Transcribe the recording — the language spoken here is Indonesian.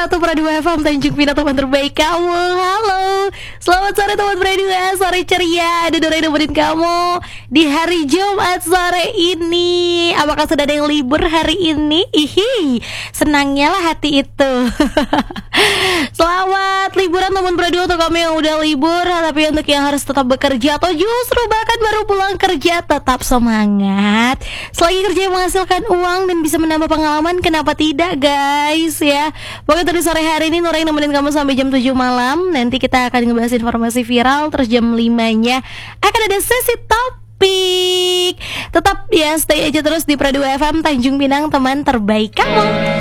101 Pradua FM Tanjung Pinang, teman terbaik kamu. Halo, selamat sore teman Pradua, sore ceria. Ada Dora yang nemenin kamu di hari Jumat sore ini. Apakah sudah ada yang libur hari ini? Ihi, senangnya lah hati itu. Selamat liburan teman Pradua untuk kamu yang udah libur. Tapi untuk yang harus tetap bekerja atau justru bahkan baru pulang kerja, tetap semangat. Selagi kerja menghasilkan uang dan bisa menambah pengalaman, kenapa tidak guys ya. Pokoknya tadi sore hari ini Nora yang nemenin kamu sampai jam 7 malam. Nanti kita akan ngebahas informasi viral. Terus jam 5-nya akan ada sesi topik. Tetap ya stay aja terus di Pradua FM Tanjung Pinang, teman terbaik kamu.